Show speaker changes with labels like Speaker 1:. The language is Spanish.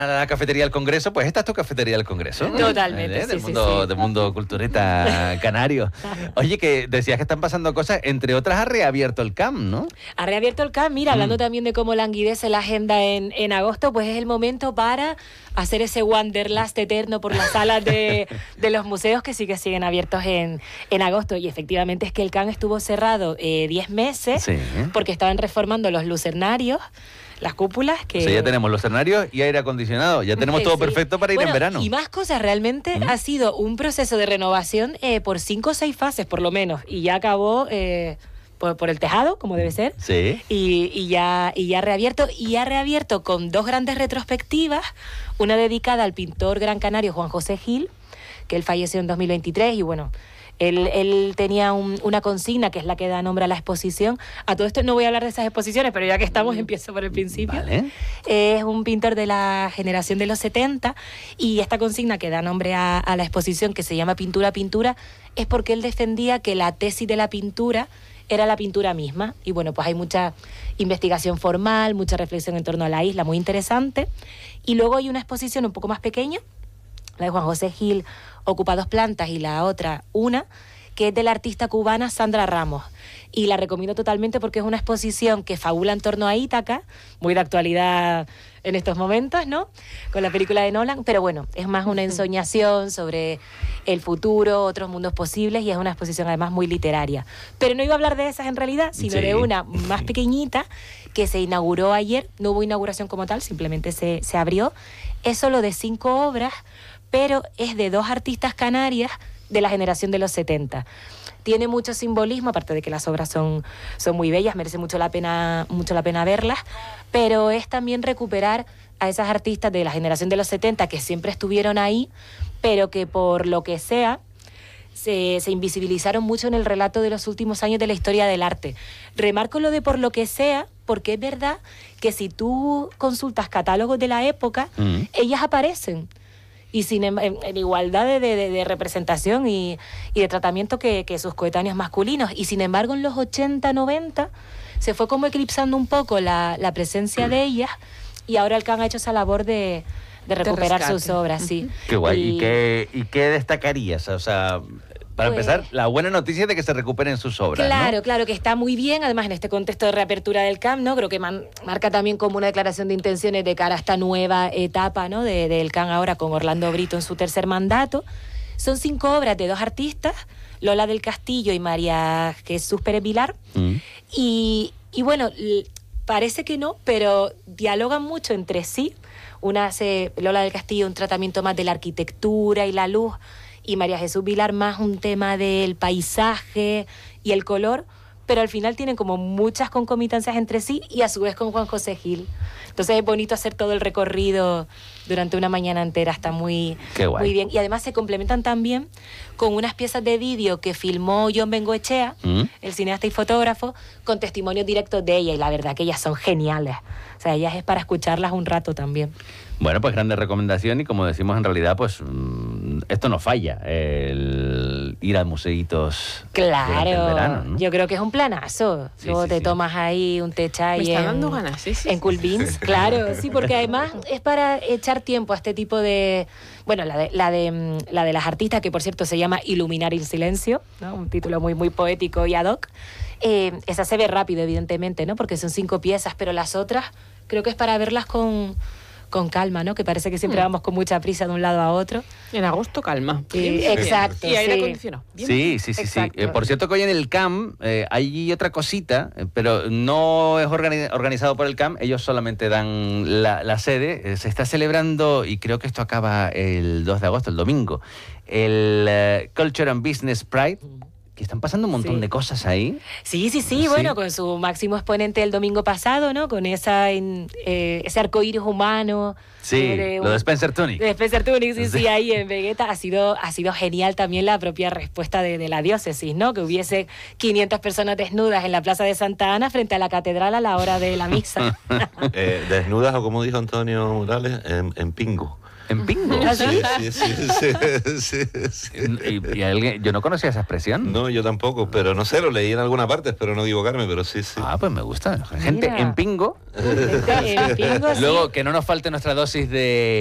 Speaker 1: a la cafetería del Congreso, pues esta es tu cafetería del Congreso.
Speaker 2: Totalmente,
Speaker 1: Del mundo cultureta canario. Oye, que decías que están pasando cosas, entre otras ha reabierto el CAM, ¿no?
Speaker 2: Ha reabierto el CAM, mira, hablando también de cómo languidece la agenda en agosto, pues es el momento para hacer ese wanderlust eterno por las salas de los museos que sí que siguen abiertos en agosto. Y efectivamente es que el CAM estuvo cerrado 10 meses porque estaban reformando los lucernarios, las cúpulas que...
Speaker 1: O sea, ya tenemos los escenarios y aire acondicionado. Ya tenemos todo perfecto para ir en verano.
Speaker 2: Y más cosas. Realmente ha sido un proceso de renovación por 5 o 6 fases, por lo menos. Y ya acabó por el tejado, como debe ser.
Speaker 1: Sí.
Speaker 2: Y ya ha reabierto. Y ha reabierto con 2 grandes retrospectivas. Una dedicada al pintor gran canario Juan José Gil, que él falleció en 2023. Y bueno... Él tenía una consigna que es la que da nombre a la exposición. A todo esto no voy a hablar de esas exposiciones, pero ya que estamos, empiezo por el principio.
Speaker 1: Vale.
Speaker 2: Es un pintor de la generación de los 70 y esta consigna que da nombre a la exposición, que se llama Pintura, Pintura, es porque él defendía que la tesis de la pintura era la pintura misma. Y bueno, pues hay mucha investigación formal, mucha reflexión en torno a la isla, muy interesante. Y luego hay una exposición un poco más pequeña, la de Juan José Gil, ocupa 2 plantas y la otra una, que es de la artista cubana Sandra Ramos. Y la recomiendo totalmente porque es una exposición que fabula en torno a Ítaca, muy de actualidad en estos momentos, ¿no? Con la película de Nolan, pero bueno, es más una ensoñación sobre el futuro, otros mundos posibles, y es una exposición además muy literaria. Pero no iba a hablar de esas en realidad, sino de una más pequeñita que se inauguró ayer. No hubo inauguración como tal, simplemente se abrió. Es solo de 5 obras, pero es de 2 artistas canarias de la generación de los 70. Tiene mucho simbolismo, aparte de que las obras son muy bellas, merece mucho la pena verlas, pero es también recuperar a esas artistas de la generación de los 70 que siempre estuvieron ahí, pero que por lo que sea se invisibilizaron mucho en el relato de los últimos años de la historia del arte. Remarco lo de por lo que sea, porque es verdad que si tú consultas catálogos de la época, ellas aparecen. Y en igualdad de representación y de tratamiento que sus coetáneos masculinos. Y sin embargo, en los 80, 90, se fue como eclipsando un poco la presencia de ellas, y ahora el CAN ha hecho esa labor de recuperar sus obras, sí.
Speaker 1: Qué guay. ¿Y qué destacarías? O sea, para empezar, la buena noticia de que se recuperen sus obras,
Speaker 2: claro,
Speaker 1: ¿no?
Speaker 2: Claro, que está muy bien, además en este contexto de reapertura del CAM, ¿no? Creo que marca también como una declaración de intenciones de cara a esta nueva etapa, ¿no? del CAM ahora con Orlando Brito en su 3er mandato. Son 5 obras de 2 artistas, Lola del Castillo y María Jesús Pérez Vilar. Y bueno, parece que no, pero dialogan mucho entre sí. Una hace, Lola del Castillo, un tratamiento más de la arquitectura y la luz, y María Jesús Vilar más un tema del paisaje y el color, pero al final tienen como muchas concomitancias entre sí, y a su vez con Juan José Gil. Entonces es bonito hacer todo el recorrido durante una mañana entera, está muy bien. Y además se complementan también con unas piezas de vídeo que filmó John Bengoechea, el cineasta y fotógrafo, con testimonios directos de ella, y la verdad que ellas son geniales. O sea, ellas es para escucharlas un rato también.
Speaker 1: Bueno, pues grande recomendación, y como decimos, en realidad, pues esto no falla, el ir a museitos durante el verano, ¿no?
Speaker 2: Yo creo que es un planazo. Luego te tomas ahí un té chai.
Speaker 3: Me está dando ganas,
Speaker 2: en Cool Beans, claro, sí, porque además es para echar tiempo a este tipo de... Bueno, la de las artistas, que por cierto se llama Iluminar el Silencio, ¿no? Un título muy, muy poético y ad hoc. Esa se ve rápido, evidentemente, ¿no? Porque son 5 piezas, pero las otras creo que es para verlas con calma, ¿no? Que parece que siempre vamos con mucha prisa de un lado a otro.
Speaker 3: En agosto, calma.
Speaker 2: Exacto.
Speaker 3: Y aire acondicionado.
Speaker 1: Sí. Por cierto que hoy en el CAM hay otra cosita, pero no es organizado por el CAM, ellos solamente dan la sede. Se está celebrando, y creo que esto acaba el 2 de agosto, el domingo, el Culture and Business Pride. Que están pasando un montón de cosas ahí.
Speaker 2: Sí, bueno, con su máximo exponente el domingo pasado, ¿no? Con ese arcoíris humano.
Speaker 1: Sí, lo de Spencer Tunick.
Speaker 2: De Spencer Tunick, sí, ahí en Vegeta. Ha sido genial también la propia respuesta de la diócesis, ¿no? Que hubiese 500 personas desnudas en la Plaza de Santa Ana frente a la catedral a la hora de la misa.
Speaker 4: Desnudas, o como dijo Antonio Morales, en pingo.
Speaker 1: En pingo.
Speaker 2: ¿Ah, sí?
Speaker 4: Sí.
Speaker 1: Y yo no conocía esa expresión.
Speaker 4: No, yo tampoco, pero no sé, lo leí en alguna parte, espero no equivocarme, pero sí.
Speaker 1: Ah, pues me gusta. Gente
Speaker 2: Mira.
Speaker 1: en pingo.
Speaker 2: El pingo, sí.
Speaker 1: Luego, que no nos falte nuestra dosis de